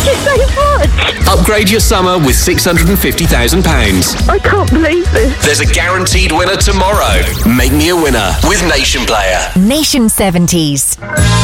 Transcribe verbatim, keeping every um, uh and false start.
you so much. Upgrade your summer with six hundred fifty thousand pounds. I can't believe this. There's a guaranteed winner tomorrow. Make me a winner with Nation Player. Nation seventies.